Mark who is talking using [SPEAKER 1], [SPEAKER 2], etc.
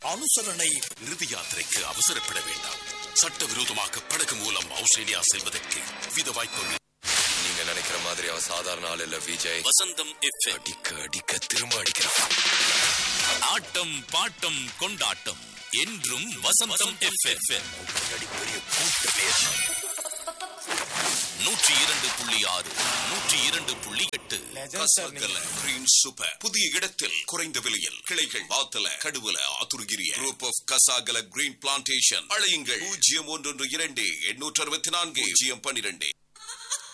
[SPEAKER 1] அனுசரணை.
[SPEAKER 2] இறுதி யாத்திரைக்கு அவசரப்பட வேண்டாம். சட்டவிரோதமாக படகு மூலம் ஆஸ்திரேலியா செல்வதற்கு வித வாய்ப்புகள்.
[SPEAKER 3] நீங்க நினைக்கிற மாதிரி அவன் சாதாரண ஆள் இல்ல விஜய்.
[SPEAKER 2] வசந்தம் FM.
[SPEAKER 3] அடிக்க அடிக்க திரும்ப அடிக்கிறான்.
[SPEAKER 2] ஆட்டம் பாட்டம் கொண்டாட்டம் என்றும் வசந்தம் FM. 102.6 102.8 கிரீன் சூப்பர் புதிய இடத்தில் குறைந்த விலையில் கிளைகள் Wattala Kaduwela Athurugiriya group of Kasagala green plantation. அழையுங்கள் 0112 864 012.